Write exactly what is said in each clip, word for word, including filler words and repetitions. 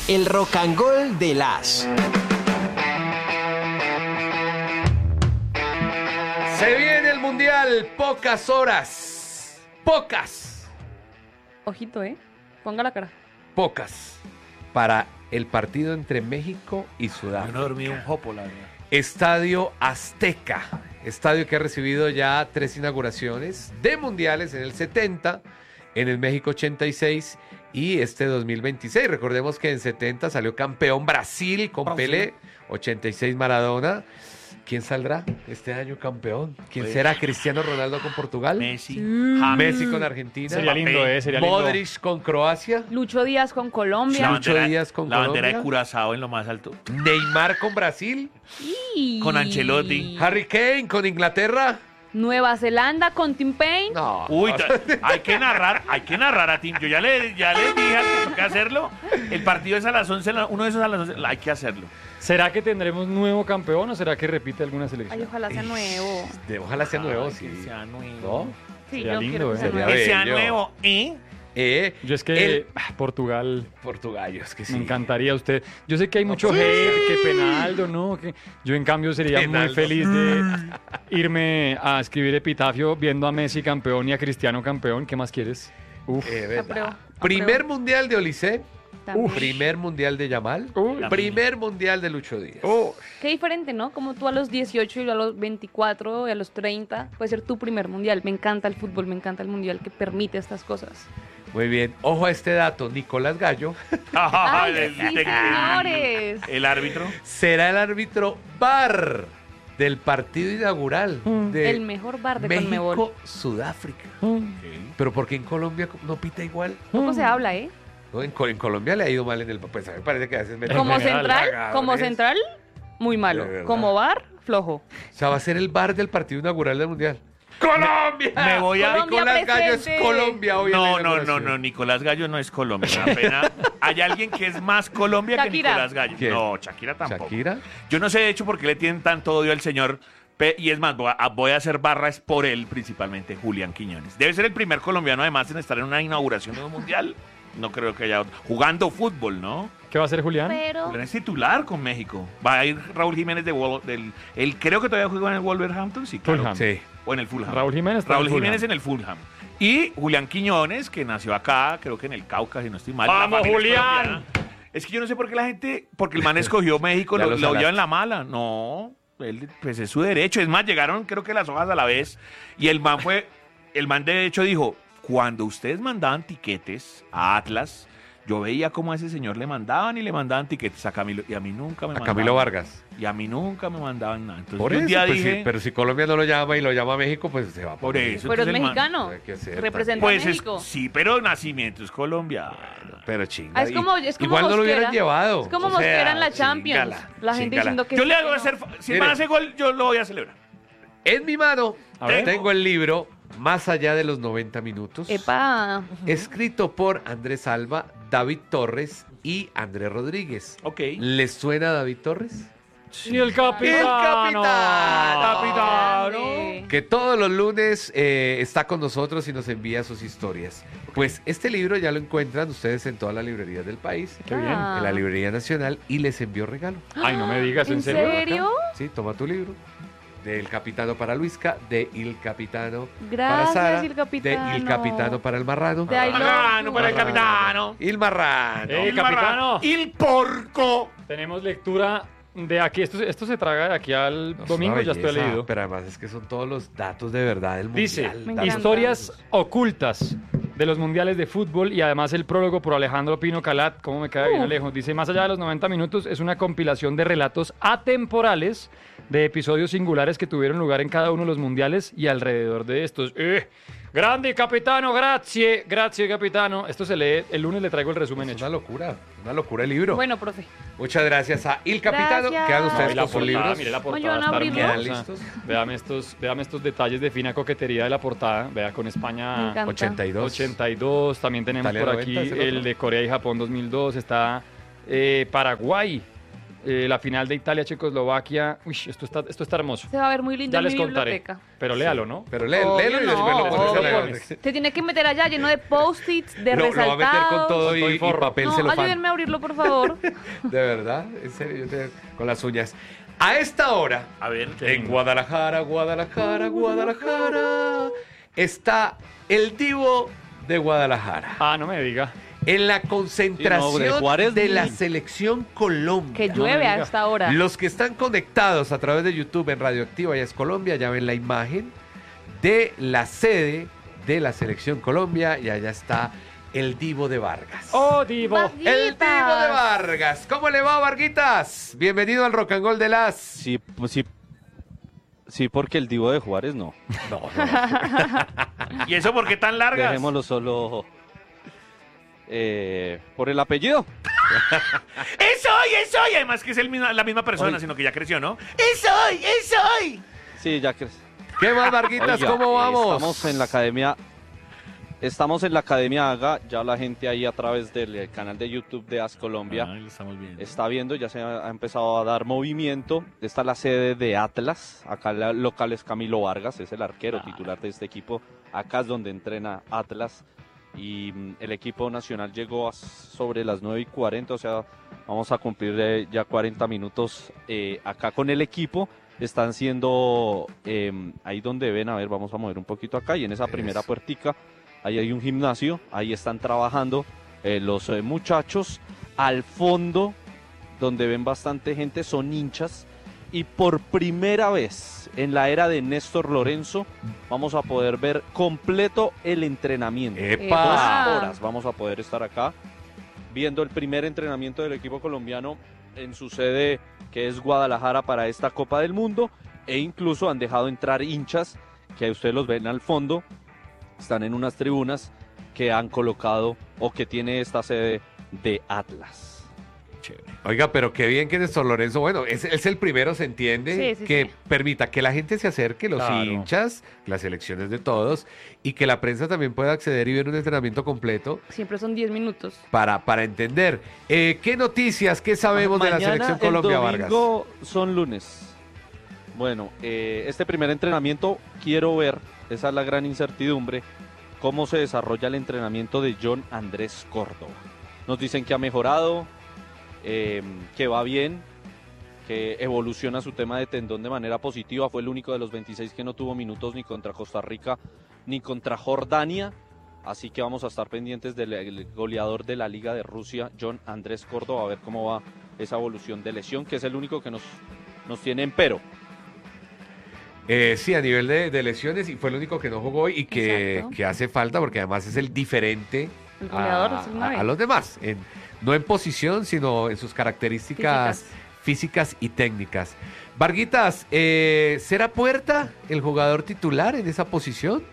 El Rocangol de las. Se viene el Mundial, pocas horas. Pocas. Ojito, ¿eh? Ponga la cara. Pocas. Para el partido entre México y Yo Sudáfrica. no dormí un jopo, la verdad. Estadio Azteca. Estadio que ha recibido ya tres inauguraciones de mundiales en el setenta, en el México ochenta y seis y este dos mil veintiséis. Recordemos que en setenta salió campeón Brasil con Brasil. Pelé, ochenta y seis Maradona. ¿Quién saldrá este año campeón? ¿Quién Pues, será? ¿Cristiano Ronaldo con Portugal? Messi, Mm. James, Messi con Argentina. Sería lindo, eh, sería lindo. Modric con Croacia. Lucho Díaz con la Colombia. Lucho bandera, Díaz con la bandera de Colombia. Curazao en lo más alto. Neymar con Brasil. Y... Con Ancelotti. Harry Kane con Inglaterra. Nueva Zelanda con Tim Payne. No. Uy, no. ta- hay que narrar, hay que narrar a Tim. Yo ya le, ya le dije al que toca hacerlo. El partido es a las once, la- uno de esos a las once, hay que hacerlo. ¿Será que tendremos nuevo campeón o será que repite alguna Ay, selección? ojalá sea nuevo. De- ojalá sea nuevo, Ay, sí. que sea nuevo. ¿No? Sí, Sería yo lindo, quiero que ¿eh? sea Sería nuevo. Que sea bello. nuevo, ¿eh? Eh, Yo es que el- ah, Portugal Portugallos, que sí. me encantaría usted. Yo sé que hay mucho pues, hate, que Penaldo, ¿no? Que yo en cambio sería Penaldo. muy feliz de irme a escribir epitafio viendo a Messi campeón y a Cristiano campeón. ¿Qué más quieres? Uf. Eh, verdad. Apruebo, Primer apruebo. mundial de Olise. También. Primer mundial de Yamal. Uy. Primer mundial de Lucho Díaz. Qué diferente, ¿no? Como tú a los dieciocho y yo a los veinticuatro y a los treinta puede ser tu primer mundial. Me encanta el fútbol, me encanta el mundial que permite estas cosas. Muy bien. Ojo a este dato. Nicolás Gallo ¡Ay, el, sí, el- señores! el árbitro. será el árbitro V A R del partido inaugural de El mejor bar de Conmebol. México-Sudáfrica. Pero porque en Colombia no pita igual. Poco se habla, ¿eh? No, en, Co- en Colombia le ha ido mal en el... Pues a mí me parece que a veces me... Como general, central, cagadores. como central, muy malo. De verdad. Como bar, flojo. O sea, va a ser el V A R del partido inaugural del Mundial. ¡Colombia! Me voy a- Colombia Nicolás Gallo es presente. Colombia hoy en la No, no, no, inauguración. no, Nicolás Gallo no es Colombia. Me da pena. Hay alguien que es más Colombia Shakira. que Nicolás Gallo. ¿Quién? No, Shakira tampoco. ¿Shakira? Yo no sé, de hecho, por qué le tienen tanto odio al señor. Pe- Y es más, voy a, voy a hacer barras por él, principalmente Julián Quiñones. Debe ser el primer colombiano, además, en estar en una inauguración de un mundial. No creo que haya otro. Jugando fútbol, ¿no? ¿Qué va a hacer Julián? Pero Julián es titular con México. Va a ir Raúl Jiménez de Wol- del. Él creo que todavía juega en el Wolverhampton, sí, claro. Fulham. Sí. O en el Fulham. Raúl Jiménez. está Raúl en Fulham. Jiménez en el Fulham. Y Julián Quiñones, que nació acá, creo que en el Cauca, si no estoy mal. La ¡Vamos, familia es Julián! colombiana. Es que yo no sé por qué la gente, porque el man escogió México, Ya lo, lo lo salaste. lleva en la mala. No, él, pues es su derecho. Es más, llegaron creo que las hojas a la vez. Y el man fue, el man de hecho dijo, cuando ustedes mandaban tiquetes a Atlas, yo veía cómo a ese señor le mandaban y le mandaban tiquetes a Camilo. Y a mí nunca me A mandaban. Camilo Vargas. Y a mí nunca me mandaban nada. Entonces Por yo eso, un día pues, dije, sí, pero si Colombia no lo llama y lo llama a México, pues se va por eso. pero es entonces el man- mexicano. Hay que ser Representa Pues a es, México. sí, pero nacimiento es Colombia. Pero chinga. Ah, es y- como, es como igual no lo Mosquera. hubieran llevado. Es como O sea, Mosquera en la Champions. chíngala, La gente chíngala. diciendo que Yo sí, le que hago no. hacer, si el Mire. man hace gol, yo lo voy a celebrar. En mi mano A ver. tengo el libro Más allá de los noventa minutos, Epa. escrito por Andrés Alba, David Torres y Andrés Rodríguez. Ok. ¿Les suena David Torres? Y el capitán. capitán. Grande. Que todos los lunes eh, está con nosotros y nos envía sus historias. Pues este libro ya lo encuentran ustedes en todas las librerías del país, Qué bien. Ah. en la librería nacional, y les envió regalo. Ay, no me digas, ¿en, ¿En serio? serio? Sí, toma tu libro. Del Capitano para Luisca, de Il Capitano para Gracias, Sara, Il Capitano. de Il Capitano para el Marrano. De I love Marrano you. para el capitano. Il Marrano. Eh, Il capitano. Il porco. Tenemos lectura de aquí. Esto, esto se traga de aquí al No, es domingo, una ya estoy belleza, leído. Pero además es que son todos los datos de verdad del Dice, mundial. Me datos- encanta. historias ocultas de los mundiales de fútbol y además el prólogo por Alejandro Pino Calat, cómo me queda bien Uh. Alejo. Dice, más allá de los noventa minutos, es una compilación de relatos atemporales de episodios singulares que tuvieron lugar en cada uno de los mundiales y alrededor de estos. Eh, grande capitano, grazie, grazie capitano. Esto se lee, el lunes le traigo el resumen Es hecho. una locura, una locura el libro. Bueno, profe. Muchas gracias a Il Capitano. Gracias. Quedan No, ustedes y la con sus portada, libros. mire la No, portada, yo van a está abrirlo. ¿Quedan hermosa. listos? Véame estos, véame estos detalles de fina coquetería de la portada. Vea con Me España encanta. ochenta y dos. ochenta y dos. También tenemos Italia por noventa, aquí ¿es el otro? el de Corea y Japón dos mil dos. Está eh, Paraguay eh, la final de Italia-Checoslovaquia. Uy, esto está, esto está hermoso. Se va a ver muy lindo Ya en les mi contaré. biblioteca. Pero léalo, ¿no? Pero lé- Obvio, léelo y después no, lo pones en la obvio. biblioteca. Se tiene que meter allá lleno de post-its, de Lo, lo va a resaltados. meter con todo y, Con todo y y forro. papel No, celofán. ayúdenme a abrirlo, por favor. De verdad, en serio, yo te- con las uñas. A esta hora, A ver, en Guadalajara, Guadalajara, Guadalajara, está el Divo de Guadalajara. Ah, no me diga. En la concentración Sí, no, de Juárez de ni- la selección Colombia. Que llueve a diga. esta hora. Los que están conectados a través de YouTube en Radioactiva Ya es Colombia, ya ven la imagen de la sede de la selección Colombia y allá está el Divo de Vargas. ¡Oh, Divo! Varguitas. El Divo de Vargas. ¿Cómo le va, Varguitas? Bienvenido al Rock and Roll de las... Sí, pues sí. Sí, porque el Divo de Juárez no. No, no, no. ¿Y eso por qué tan largas? Dejémoslo solo eh, por el apellido. ¡Es hoy, es hoy! Además que es el misma- la misma persona, Hoy. sino que ya creció, ¿no? ¡Es hoy, es hoy! Sí, ya que... ¿Qué más, Varguitas? Oiga, ¿Cómo eh, vamos? Estamos en la academia. Estamos en la academia Haga. Ya la gente ahí a través del eh, canal de YouTube de As Colombia Ah, lo estamos viendo. está viendo, ya se ha, ha empezado a dar movimiento. Esta es la sede de Atlas. Acá el local es Camilo Vargas, es el arquero titular de este equipo. Acá es donde entrena Atlas. Y mm, el equipo nacional llegó a sobre las nueve y cuarenta, o sea, vamos a cumplir eh, ya cuarenta minutos eh, acá con el equipo. Están siendo eh, ahí donde ven, a ver, vamos a mover un poquito acá y en esa primera Eso. puertica, ahí hay un gimnasio, ahí están trabajando eh, los eh, muchachos. Al fondo, donde ven bastante gente, son hinchas. Y por primera vez en la era de Néstor Lorenzo, vamos a poder ver completo el entrenamiento. ¡Epa! Ah. Dos horas vamos a poder estar acá viendo el primer entrenamiento del equipo colombiano en su sede, que es Guadalajara, para esta Copa del Mundo. E incluso han dejado entrar hinchas, que ustedes los ven al fondo, están en unas tribunas que han colocado o que tiene esta sede de Atlas. Oiga, pero qué bien que Néstor Lorenzo, bueno, es, es el primero, se entiende, Sí, sí, que sí. permita que la gente se acerque, los Claro. hinchas, las elecciones de todos, y que la prensa también pueda acceder y ver un entrenamiento completo Siempre son diez minutos. para, para entender. Eh, ¿Qué noticias, qué sabemos de la Mañana, selección el Colombia, Vargas? domingo son lunes. Bueno, eh, este primer entrenamiento quiero ver, esa es la gran incertidumbre, cómo se desarrolla el entrenamiento de John Andrés Córdoba. Nos dicen que ha mejorado, eh, que va bien, que evoluciona su tema de tendón de manera positiva. Fue el único de los veintiséis que no tuvo minutos ni contra Costa Rica ni contra Jordania. Así que vamos a estar pendientes del el goleador de la Liga de Rusia, John Andrés Córdoba, a ver cómo va esa evolución de lesión, que es el único que nos, nos tiene en pero. Eh, sí, a nivel de, de lesiones, y fue el único que no jugó y que, Exacto. que hace falta, porque además es el diferente El goleador a, es el a- nueve. a los demás, en- no en posición, sino en sus características Físicas. físicas y técnicas. Varguitas, eh, ¿será Puerta el jugador titular en esa posición?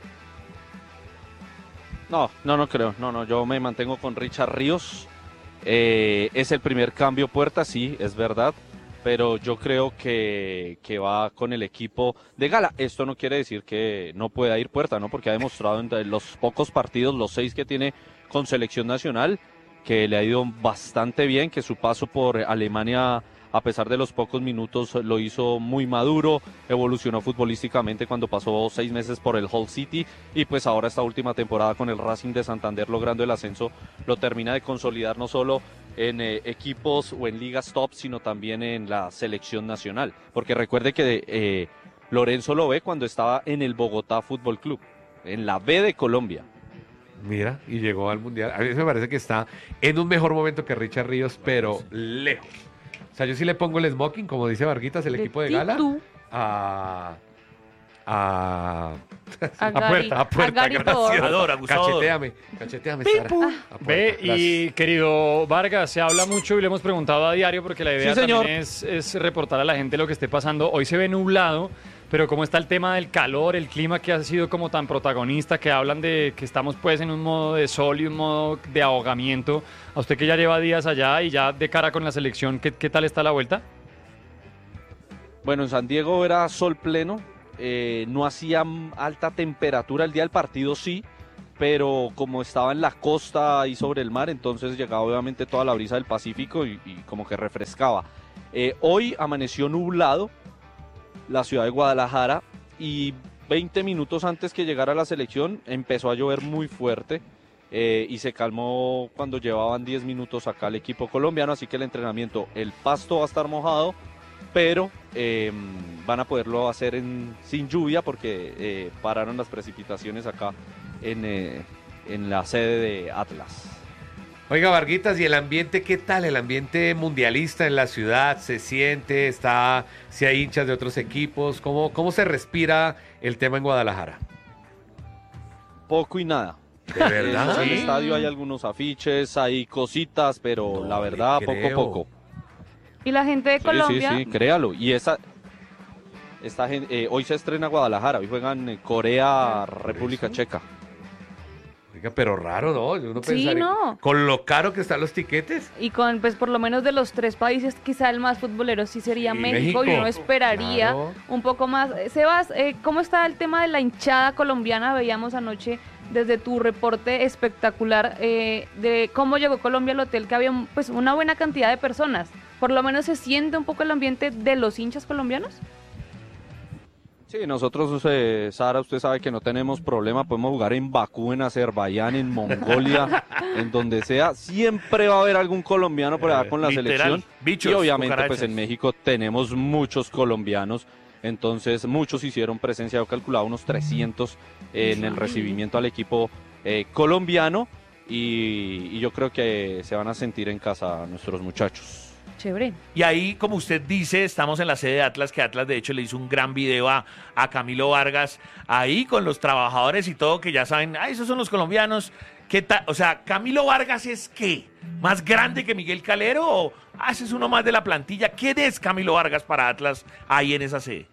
No, no, no creo. No, no, yo me mantengo con Richard Ríos. Eh, es el primer cambio Puerta, sí, es verdad. Pero yo creo que, que va con el equipo de gala. Esto no quiere decir que no pueda ir Puerta, ¿no? Porque ha demostrado en los pocos partidos, los seis que tiene con selección nacional, que le ha ido bastante bien, que su paso por Alemania, a pesar de los pocos minutos, lo hizo muy maduro, evolucionó futbolísticamente cuando pasó seis meses por el Hull City y pues ahora esta última temporada con el Racing de Santander logrando el ascenso, lo termina de consolidar no solo en eh, equipos o en ligas top, sino también en la selección nacional, porque recuerde que eh, Lorenzo lo ve cuando estaba en el Bogotá Fútbol Club, en la B de Colombia. Mira, y llegó al Mundial. A mí me parece que está en un mejor momento que Richard Ríos, pero lejos. O sea, yo sí le pongo el smoking, como dice Varguitas, el De equipo de gala, Titu a... a... a Puerta, Gary, a Puerta, Gary gracias. Thor. Agusador, agusador. Cacheteame, cacheteame, Sara. A Puerta, Ve, gracias. y querido Vargas, se habla mucho y le hemos preguntado a diario porque la idea Sí, señor. también es, es reportar a la gente lo que esté pasando. Hoy se ve nublado, pero cómo está el tema del calor, el clima que ha sido como tan protagonista, que hablan de que estamos pues en un modo de sol y un modo de ahogamiento. A usted que ya lleva días allá y ya de cara con la selección, ¿qué, qué tal está la vuelta? Bueno, en San Diego era sol pleno, eh, no hacía alta temperatura el día del partido, sí, pero como estaba en la costa y sobre el mar, entonces llegaba obviamente toda la brisa del Pacífico y, y como que refrescaba. Eh, hoy amaneció nublado la ciudad de Guadalajara y veinte minutos antes que llegara la selección empezó a llover muy fuerte eh, y se calmó cuando llevaban diez minutos acá el equipo colombiano, así que el entrenamiento, el pasto va a estar mojado, pero eh, van a poderlo hacer en, sin lluvia porque eh, pararon las precipitaciones acá en, eh, en la sede de Atlas. Oiga, Varguitas, ¿y el ambiente qué tal? El ambiente mundialista en la ciudad, ¿se siente? ¿Está, si hay hinchas de otros equipos? ¿Cómo, cómo se respira el tema en Guadalajara? Poco y nada. ¿De verdad? En el Sí. estadio hay algunos afiches, hay cositas, pero No la le verdad, poco creo. poco. Y la gente de Sí, Colombia, sí, sí, créalo. Y esa, esta gen- eh, hoy se estrena Guadalajara, hoy juegan eh, Corea, República eso? Checa. Oiga, pero raro, ¿no? Uno Sí, pensaría- no. Con lo caro que están los tiquetes. y con, pues por lo menos de los tres países, quizá el más futbolero sí sería Sí, México, y México. uno esperaría Claro. un poco más. Eh, Sebas, eh, ¿cómo está el tema de la hinchada colombiana? Veíamos anoche desde tu reporte espectacular eh, de cómo llegó Colombia al hotel, que había pues una buena cantidad de personas. Por lo menos se siente un poco el ambiente de los hinchas colombianos. Sí, nosotros, eh, Sara, usted sabe que no tenemos problema, podemos jugar en Bakú, en Azerbaiyán, en Mongolia, en donde sea, siempre va a haber algún colombiano por allá con la Literal, selección. bichos, y obviamente pues cucarachas. en México tenemos muchos colombianos, entonces muchos hicieron presencia, yo calculaba unos trescientos eh, en el recibimiento al equipo eh, colombiano y, y yo creo que se van a sentir en casa nuestros muchachos. Chévere. Y ahí, como usted dice, estamos en la sede de Atlas, que Atlas de hecho le hizo un gran video a, a Camilo Vargas, ahí con los trabajadores y todo, que ya saben, ah, esos son los colombianos. ¿Qué tal? O sea, ¿Camilo Vargas es qué? ¿Más grande que Miguel Calero? ¿O ah, ese es uno más de la plantilla? ¿Quién es Camilo Vargas para Atlas ahí en esa sede?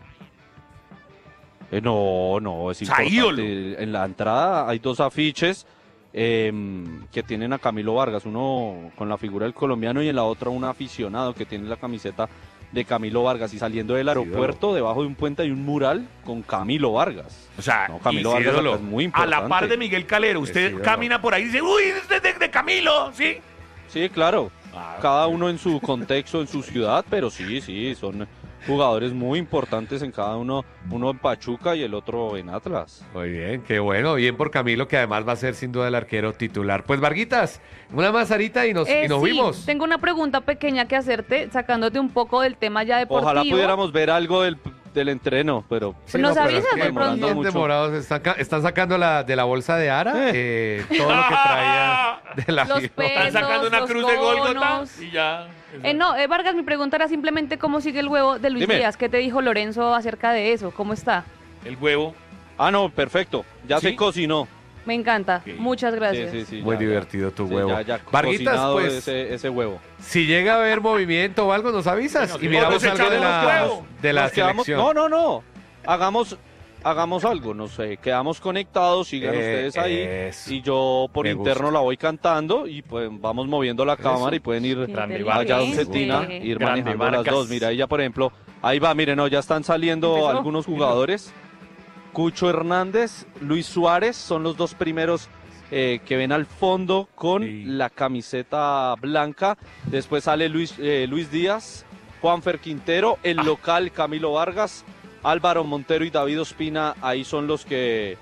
Eh, no, no, es O sea, importante. ídolo. En la entrada hay dos afiches eh, que tienen a Camilo Vargas, uno con la figura del colombiano y en la otra un aficionado que tiene la camiseta de Camilo Vargas. Y saliendo del aeropuerto, debajo de un puente hay un mural con Camilo Vargas. O sea, No, Camilo y Vargas ídolo. acá es muy a importante. la par de Miguel Calero, usted ídolo. camina por ahí y dice, uy, este es de, de Camilo, ¿sí? Sí, claro. Cada uno en su contexto, en su ciudad, pero sí, sí, son jugadores muy importantes en cada uno, uno en Pachuca y el otro en Atlas. Muy bien, qué bueno. Bien por Camilo, que además va a ser sin duda el arquero titular. Pues, Varguitas, una más, Sarita, y nos, Eh, y nos sí, vimos. tengo una pregunta pequeña que hacerte, sacándote un poco del tema ya deportivo. Ojalá pudiéramos ver algo del, del entreno, pero Sí, Nos pero avisas es que de pronto. bien mucho. demorados. Están, ca- están sacando la, de la bolsa de Ara eh, todo lo que traía de la Los pelos. Están sacando una los cruz de Gólgota conos. y ya. Eh, no, eh, Vargas, mi pregunta era simplemente cómo sigue el huevo de Luis Dime. Díaz. ¿Qué te dijo Lorenzo acerca de eso? ¿Cómo está? El huevo. Ah, no, perfecto. Ya ¿Sí? se cocinó. Me encanta. Ok. Muchas gracias. Sí, sí, sí, Muy ya, ya. divertido tu Sí, huevo. Ya, ya Varguitas, cocinado pues, ese, ese huevo. si llega a haber movimiento o algo, nos avisas Bueno, y sí. miramos O nos algo de echamos la, huevo. de la Nos quedamos- selección. No, no, no. Hagamos, hagamos algo, no sé. Quedamos conectados, sigan Eh, ustedes ahí. eso. Y yo por Me interno gusta. la voy cantando y pues vamos moviendo la cámara y pueden ir Qué Grande allá donde inteligente. Tina, ir Grande manejando las Vargas. dos. Mira, ahí ya por ejemplo, ahí va, miren, no, ya están saliendo Empezó. algunos jugadores. Cucho Hernández, Luis Suárez son los dos primeros eh, que ven al fondo con Sí. la camiseta blanca. Después sale Luis, eh, Luis Díaz, Juanfer Quintero, el local Camilo Vargas, Álvaro Montero y David Ospina, ahí son los que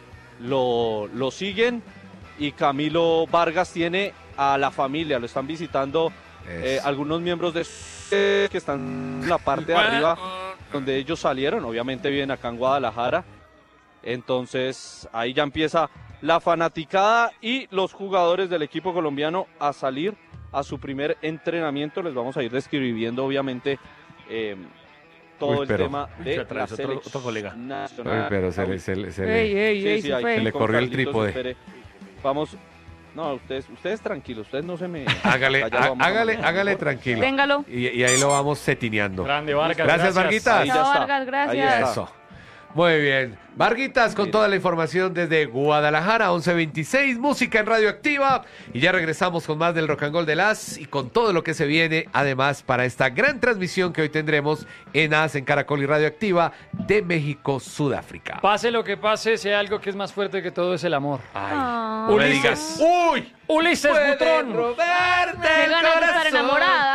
lo, lo siguen. Y Camilo Vargas tiene a la familia, lo están visitando eh, Eso. algunos miembros de su- que están en la parte de arriba donde ellos salieron, obviamente viven acá en Guadalajara. Entonces ahí ya empieza la fanaticada y los jugadores del equipo colombiano a salir a su primer entrenamiento. Les vamos a ir describiendo obviamente eh, todo Uy, el pero- tema de Otra la vez, otro- selección otro colega. nacional. Uy, pero se le, se le- se le- Ey, ey, Sí, ey, sí, se ahí fue. Le con corrió el Carlitos, trípode. espere. Vamos. No, ustedes, ustedes tranquilos, ustedes no se me. Hágale, Allá lo há- vamos a hágale, manejar hágale mejor. tranquilo. Téngalo. Y, y ahí lo vamos setineando. Grande Vargas. Gracias, Varguitas. Ahí ya Chao, está. Vargas, Ahí gracias. está. Eso. Muy bien. Varguitas con toda la información desde Guadalajara, once veintiséis, música en Radioactiva. Y ya regresamos con más del Rock and Roll de Las y con todo lo que se viene, además, para esta gran transmisión que hoy tendremos en As, en Caracol y Radioactiva, de México, Sudáfrica. Pase lo que pase, sea algo que es más fuerte que todo es el amor. Ay, Ah. no me Ulises. digas. ¡Uy! Ulises Puede Butrón. robarte Qué el ganas de estar corazón. enamorada.